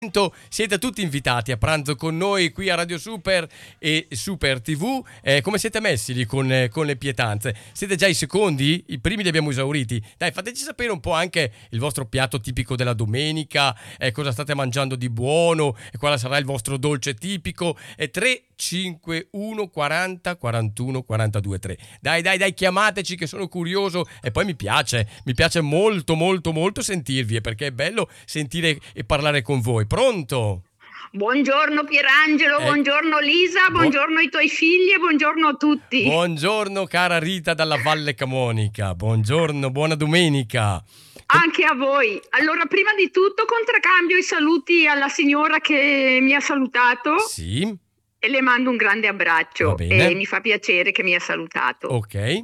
Siete tutti invitati a pranzo con noi qui a Radio Super e Super TV. Come siete messi lì con le pietanze? Siete già i secondi? I primi li abbiamo esauriti. Dai, fateci sapere un po' anche il vostro piatto tipico della domenica, cosa state mangiando di buono e quale sarà il vostro dolce tipico. 351 40 41 42 3. Dai, chiamateci che sono curioso e poi mi piace molto sentirvi, perché è bello sentire e parlare con voi. Pronto? Buongiorno Pierangelo, buongiorno Lisa, buongiorno ai tuoi figli e buongiorno a tutti. Buongiorno cara Rita dalla Valle Camonica, buongiorno, buona domenica. Anche a voi. Allora, prima di tutto contraccambio i saluti alla signora che mi ha salutato. Sì. E le mando un grande abbraccio e mi fa piacere che mi ha salutato. Ok.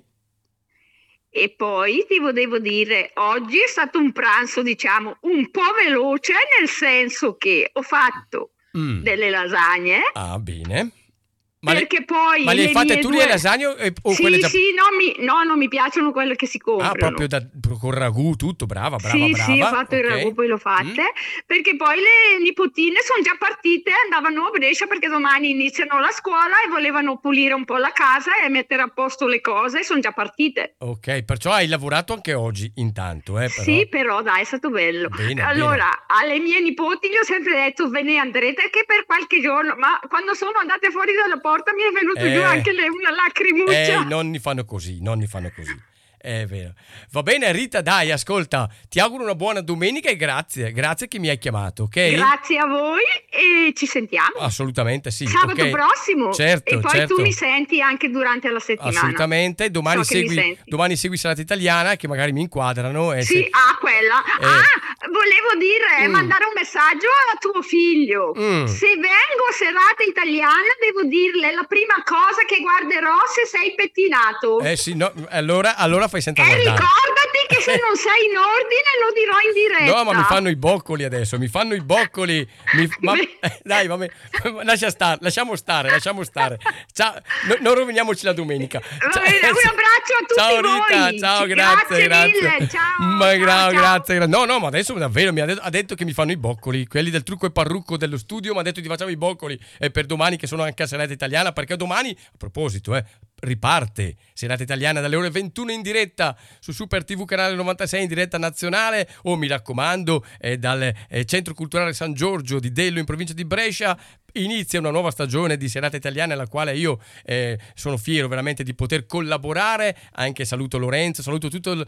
E poi ti volevo dire, oggi è stato un pranzo, diciamo, un po' veloce, nel senso che ho fatto delle lasagne. Ah, bene. Perché poi ma le hai fatte tu le lasagne o sì, quelle già... Sì, non mi piacciono quelle che si comprano. Ah, proprio con ragù, tutto, brava. Sì, ho fatto il ragù, poi l'ho fatte, perché poi le nipotine sono già partite, andavano a Brescia perché domani iniziano la scuola e volevano pulire un po' la casa e mettere a posto le cose, sono già partite. Ok, perciò hai lavorato anche oggi intanto, però. Sì, però dai, è stato bello. Bene, allora, alle mie nipoti gli ho sempre detto, ve ne andrete che per qualche giorno, ma quando sono andate fuori dalla porta mi è venuto giù anche una lacrimuccia. I nonni fanno così. È vero. Va bene Rita, dai, ascolta, ti auguro una buona domenica e grazie che mi hai chiamato, ok? Grazie a voi e ci sentiamo. Assolutamente sì. Sabato prossimo. Certo, e poi tu mi senti anche durante la settimana. Assolutamente, domani segui Serata Italiana che magari mi inquadrano. Quella. Volevo dire, mandare un messaggio a tuo figlio. Se vengo a Serata Italiana devo dirle la prima cosa che guarderò se sei pettinato. Sì, no, allora fai senza guardare. E ricordati che se non sei in ordine lo dirò in diretta. No, ma mi fanno i boccoli adesso, dai, vabbè, lasciamo stare. Ciao, non roviniamoci la domenica. Un abbraccio a tutti. Ciao Rita, voi. ciao, grazie. Mille, ciao. Grazie. No, ma adesso davvero ha detto che mi fanno i boccoli, quelli del trucco e parrucco dello studio, mi ha detto di facciamo i boccoli per domani che sono anche a Serata Italiana, perché domani, a proposito, riparte Serata Italiana dalle ore 21 in diretta su Super TV canale 96 in diretta nazionale, mi raccomando, dal Centro Culturale San Giorgio di Dello in provincia di Brescia. Inizia una nuova stagione di Serata Italiana alla quale io sono fiero veramente di poter collaborare. Anche saluto Lorenzo, saluto tutto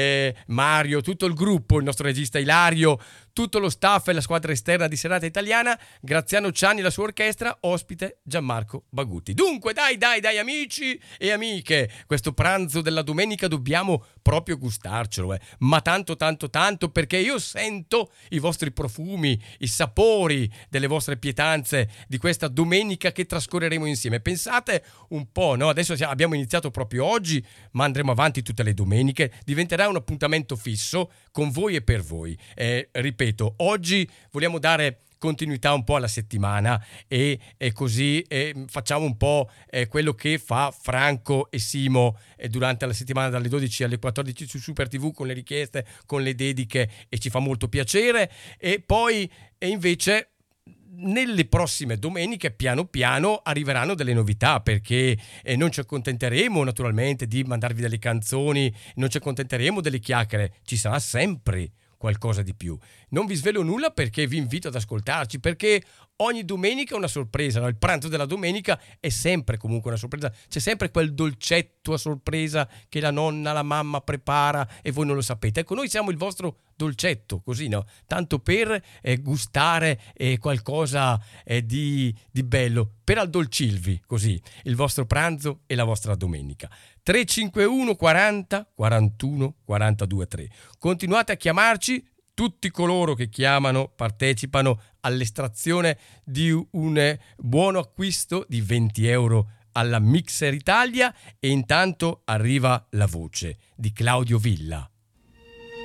Mario, tutto il gruppo, il nostro regista Ilario, tutto lo staff e la squadra esterna di Serata Italiana, Graziano Ciani e la sua orchestra, ospite Gianmarco Bagutti. Dunque dai amici e amiche, questo pranzo della domenica dobbiamo proprio gustarcelo, ma tanto, perché io sento i vostri profumi, i sapori delle vostre pietanze di questa domenica che trascorreremo insieme. Pensate un po', no? Adesso abbiamo iniziato proprio oggi, ma andremo avanti tutte le domeniche, diventerà un appuntamento fisso con voi e per voi. Ripeto, oggi vogliamo dare continuità un po' alla settimana e così facciamo un po' quello che fa Franco e Simo durante la settimana dalle 12 alle 14 su Super TV con le richieste, con le dediche, e ci fa molto piacere. E poi invece nelle prossime domeniche piano piano arriveranno delle novità, perché non ci accontenteremo naturalmente di mandarvi delle canzoni, non ci accontenteremo delle chiacchiere, ci sarà sempre qualcosa di più. Non vi svelo nulla perché vi invito ad ascoltarci, perché ogni domenica è una sorpresa, no? Il pranzo della domenica è sempre comunque una sorpresa, c'è sempre quel dolcetto a sorpresa che la nonna, la mamma prepara e voi non lo sapete. Ecco, noi siamo il vostro dolcetto, così, no? Tanto per gustare qualcosa di bello, per addolcirvi così il vostro pranzo e la vostra domenica. 351 40 41 42 3. Continuate a chiamarci, tutti coloro che chiamano partecipano all'estrazione di un buono acquisto di 20 euro alla Mixer Italia, e intanto arriva la voce di Claudio Villa.